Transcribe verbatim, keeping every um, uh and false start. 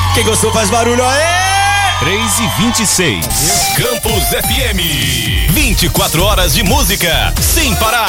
Quem gostou faz barulho aí! três e vinte e seis. Campus F M. vinte e quatro horas de música sem parar.